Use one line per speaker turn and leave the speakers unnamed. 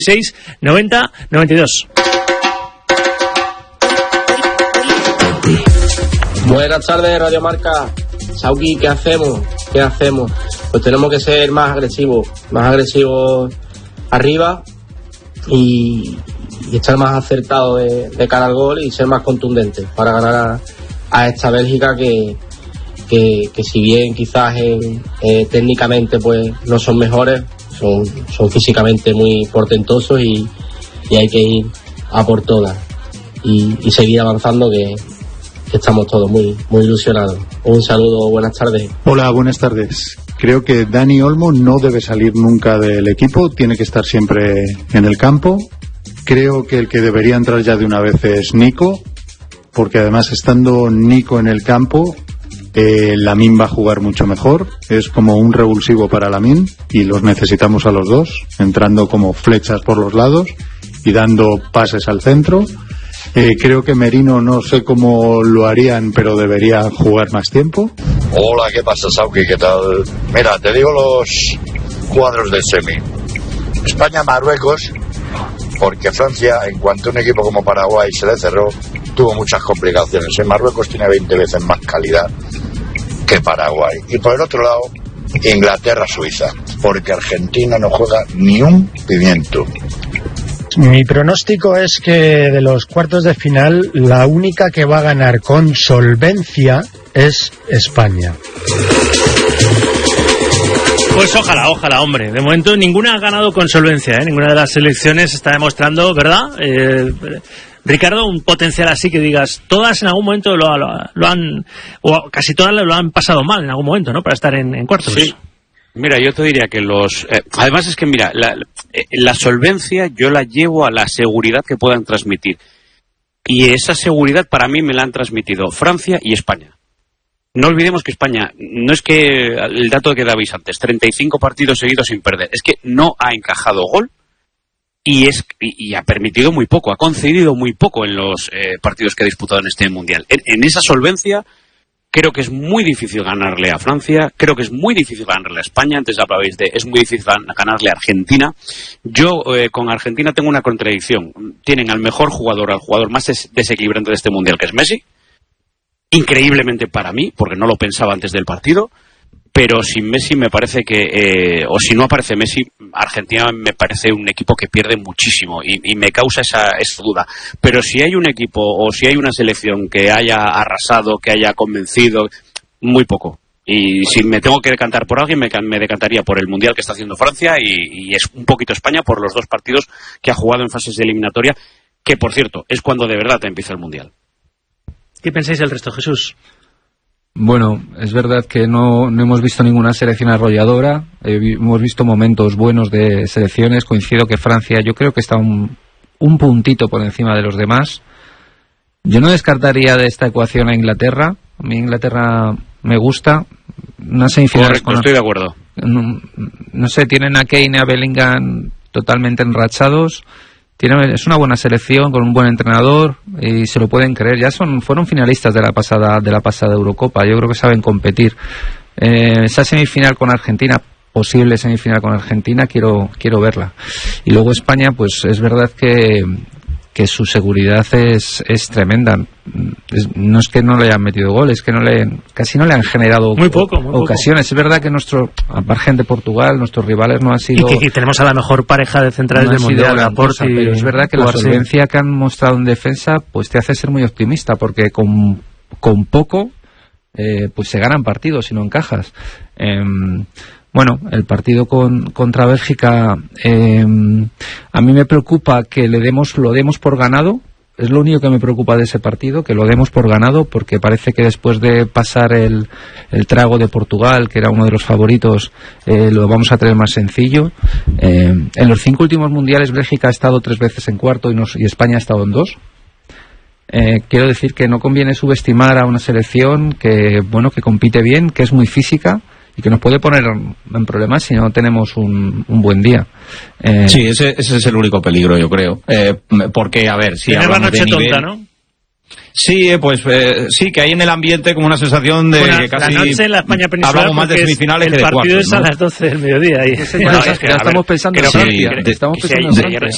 6 90 92.
Buenas tardes, Radio Marca. Sauki, ¿qué hacemos? Pues tenemos que ser más agresivos arriba y estar más acertados de cara al gol y ser más contundentes para ganar a esta Bélgica que si bien quizás técnicamente pues no son mejores, son físicamente muy portentosos y hay que ir a por todas y seguir avanzando que estamos todos muy ilusionados. Un saludo, buenas tardes.
Hola, buenas tardes. Creo que Dani Olmo no debe salir nunca del equipo, tiene que estar siempre en el campo. Creo que el que debería entrar ya de una vez es Nico, porque además estando Nico en el campo, Lamine va a jugar mucho mejor. Es como un revulsivo para Lamine y los necesitamos a los dos, entrando como flechas por los lados y dando pases al centro. Creo que Merino no sé cómo lo harían, pero debería jugar más tiempo.
Hola, ¿qué pasa, Sauki? ¿Qué tal? Mira, te digo los cuadros del semi. España-Marruecos, porque Francia, en cuanto a un equipo como Paraguay se le cerró, tuvo muchas complicaciones. Marruecos tiene 20 veces más calidad que Paraguay. Y por el otro lado, Inglaterra-Suiza, porque Argentina no juega ni un pimiento.
Mi pronóstico es que de los cuartos de final la única que va a ganar con solvencia es España.
Pues ojalá, hombre. De momento ninguna ha ganado con solvencia, Ninguna de las selecciones está demostrando, ¿verdad? Ricardo, un potencial así que digas, todas en algún momento lo han, o casi todas lo han pasado mal en algún momento, ¿no? Para estar en cuartos.
Sí. Mira, yo te diría que además es que, mira, la solvencia yo la llevo a la seguridad que puedan transmitir. Y esa seguridad para mí me la han transmitido Francia y España. No olvidemos que España, no es que el dato que dabais antes, 35 partidos seguidos sin perder, es que no ha encajado gol y ha permitido muy poco, ha concedido muy poco en los partidos que ha disputado en este Mundial. En esa solvencia creo que es muy difícil ganarle a Francia, creo que es muy difícil ganarle a España, antes hablabais es muy difícil ganarle a Argentina. Yo con Argentina tengo una contradicción, tienen al mejor jugador, al jugador más desequilibrante de este Mundial, que es Messi, increíblemente para mí, porque no lo pensaba antes del partido, pero sin Messi me parece que, o si no aparece Messi, Argentina me parece un equipo que pierde muchísimo y me causa esa duda. Pero si hay un equipo o si hay una selección que haya arrasado, que haya convencido, muy poco. Y si me tengo que decantar por alguien, me decantaría por el Mundial que está haciendo Francia y es un poquito España por los dos partidos que ha jugado en fases de eliminatoria, que por cierto, es cuando de verdad empieza el Mundial.
¿Qué pensáis del resto, Jesús?
Bueno, es verdad que no hemos visto ninguna selección arrolladora, hemos visto momentos buenos de selecciones, coincido que Francia yo creo que está un puntito por encima de los demás. Yo no descartaría de esta ecuación a Inglaterra, a mí Inglaterra me gusta, unas semifinales.
Correcto, estoy de acuerdo.
No sé, tienen a Kane y a Bellingham totalmente enrachados. Es una buena selección con un buen entrenador y se lo pueden creer. Ya fueron finalistas de la pasada Eurocopa. Yo creo que saben competir. Esa semifinal con Argentina, posible semifinal con Argentina, quiero verla. Y luego España, pues es verdad que su seguridad es tremenda. No es que no le hayan metido goles, es que casi no le han generado
muy poco.
ocasiones. Es verdad que al margen de Portugal, nuestros rivales no han sido...
Y tenemos a la mejor pareja de centrales del Mundial, Laporte,
pero es verdad que la solvencia que han mostrado en defensa pues te hace ser muy optimista, porque con poco pues se ganan partidos si no encajas. Bueno, el partido contra Bélgica, a mí me preocupa que lo demos por ganado. Es lo único que me preocupa de ese partido, que lo demos por ganado, porque parece que después de pasar el trago de Portugal, que era uno de los favoritos, lo vamos a tener más sencillo. En los 5 últimos mundiales Bélgica ha estado 3 veces en cuarto y España ha estado en 2. Quiero decir que no conviene subestimar a una selección que compite bien, que es muy física y que nos puede poner en problemas si no tenemos un buen día.
Sí, ese es el único peligro, yo creo. Porque, a ver, si hablamos de nivel...
tonta, ¿no?
Sí, sí, que hay en el ambiente como una sensación de que casi...
La noche en la España peninsular,
hablamos más de semifinales que de cuartos.
El partido es a las 12 del mediodía.
Ya estamos pensando en Francia.